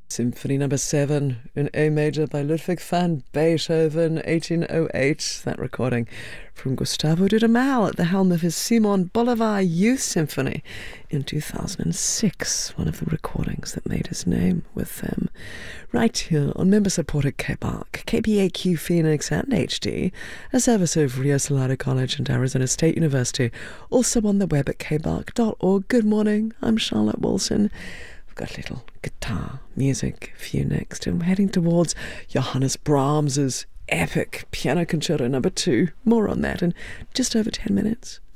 Symphony Number 7 in A major by Ludwig van Beethoven, 1808. That recording from Gustavo Dudamel at the helm of his Simon Bolivar Youth Symphony in 2006. One of the recordings that made his name with them. Right here on member-supported KBAQ, KPAQ Phoenix and HD, a service of Rio Salado College and Arizona State University. Also on the web at kbark.org. Good morning, I'm Charlotte Wilson. Got a little guitar music for you next, and we're heading towards Johannes Brahms's epic Piano Concerto No. 2. More on that in just over 10 minutes.